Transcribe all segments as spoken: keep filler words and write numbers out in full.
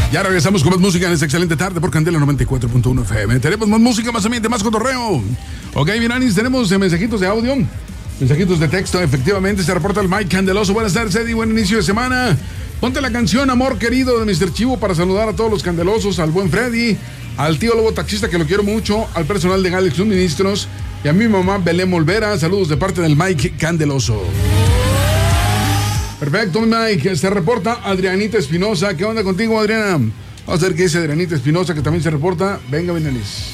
Ya regresamos con más música en esta excelente tarde por Candela noventa y cuatro punto uno F M. Tenemos más música, más ambiente, más cotorreo. Ok, Miranis, tenemos eh, mensajitos de audio, mensajitos de texto. Efectivamente, se reporta el Mike Candeloso. Buenas tardes, Eddie. Buen inicio de semana. Ponte la canción Amor Querido de mister Chivo para saludar a todos los candelosos, al buen Freddy, al tío Lobo Taxista, que lo quiero mucho, al personal de Galaxy Suministros y a mi mamá Belén Olvera. Saludos de parte del Mike Candeloso. Perfecto, Mike. Se reporta Adrianita Espinosa. ¿Qué onda contigo, Adriana? Vamos a ver qué dice Adrianita Espinosa, que también se reporta. Venga, Benalis.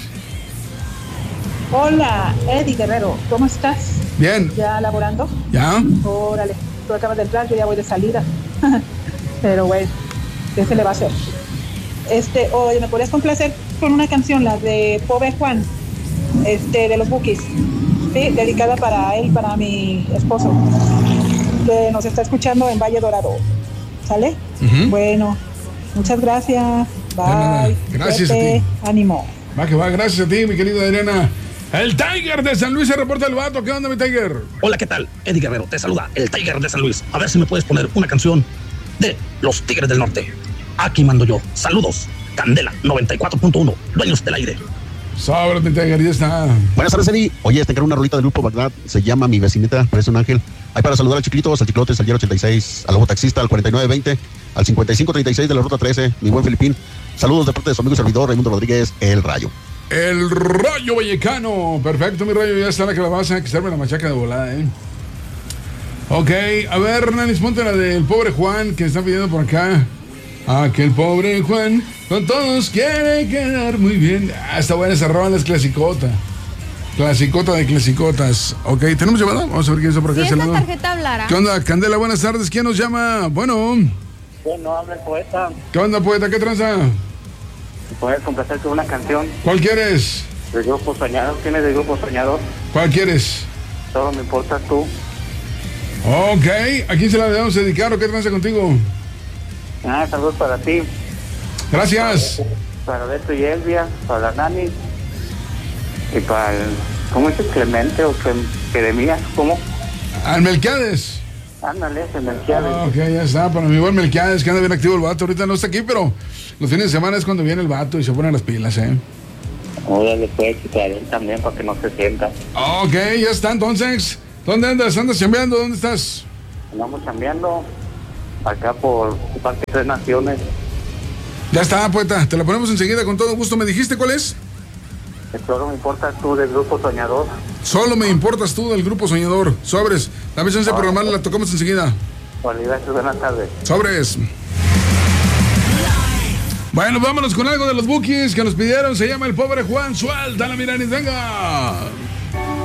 Hola, Eddie Guerrero. ¿Cómo estás? Bien. ¿Ya laborando? ¿Ya? Órale. Tú acabas de entrar, yo ya voy de salida. Pero bueno, ¿qué se le va a hacer? Este, oye, ¿me podrías complacer con una canción, la de Pobre Juan, este, de los Bukis? Sí, dedicada para él, para mi esposo, que nos está escuchando en Valle Dorado. ¿Sale? Uh-huh. Bueno, muchas gracias. Bye. Nada, nada. Gracias Vete. a ti. Ánimo. Va que va, gracias a ti, mi querida Adriana. El Tiger de San Luis se reporta el vato. ¿Qué onda, mi Tiger? Hola, ¿qué tal? Eddie Guerrero, te saluda el Tiger de San Luis. A ver si me puedes poner una canción de los Tigres del Norte. Aquí mando yo. Saludos. Candela noventa y cuatro punto uno, dueños del aire. Sobre, mi Tiger, ya está. Buenas tardes, Eddie. Oye, te encargo una rolita del grupo Bagdad. Se llama Mi Vecinita, parece un ángel. Hay para saludar a Chiquilitos, al Chiclotes, al Diario ochenta y seis, al Lobo Taxista, al cuarenta y nueve veinte, al cincuenta y cinco treinta y seis de la Ruta trece, mi buen Filipín. Saludos de parte de su amigo y servidor, Raimundo Rodríguez, El Rayo. El Rayo Vallecano. Perfecto, mi Rayo, ya está la calabaza, que serve la machaca de volada, ¿eh? Ok, a ver, Nanis, ponte la del pobre Juan, que está pidiendo por acá. Aquel pobre Juan, con todos quiere quedar muy bien. Ah, está buena esa rola, es clasicota. Clasicota de clasicotas. Ok, ¿tenemos llamada? Vamos a ver quién está por acá. Si esta tarjeta hablara. ¿Qué onda, Candela? Buenas tardes, ¿quién nos llama? Bueno. Bueno, habla el poeta. ¿Qué onda, poeta? ¿Qué tranza? ¿Puedes complacer con una canción? ¿Cuál quieres? Del Grupo Soñador. ¿Tienes del Grupo Soñador? ¿Cuál quieres? Solo me importas tú. Ok, ¿a quién se la debemos dedicar o qué tranza contigo? Ah, saludos para ti. Gracias. Para, para Beto y Elvia, para la Nani. Y para el... ¿Cómo es el Clemente o Jeremías? ¿Cómo? Al Melquiades. Ándale, ese Melquiades. Ah, ok, ya está. Para mi buen Melquiades, que anda bien activo el vato. Ahorita no está aquí, pero los fines de semana es cuando viene el vato y se pone las pilas, ¿eh? Órale, pues, y para él también, para que no se sienta. Ok, ya está, entonces. ¿Dónde andas? ¿Andas chambeando? ¿Dónde estás? Andamos chambeando acá por Parque Tres Naciones. Ya está, poeta. Te la ponemos enseguida con todo gusto. ¿Me dijiste cuál es? Solo me importas tú del Grupo Soñador. Solo me importas tú del Grupo Soñador. Sobres. Dame chance de programarla, la tocamos enseguida. Vale, gracias, buenas tardes. Sobres. Bueno, vámonos con algo de los Bukis que nos pidieron. Se llama El Pobre Juan. Suelta la Miranis, venga.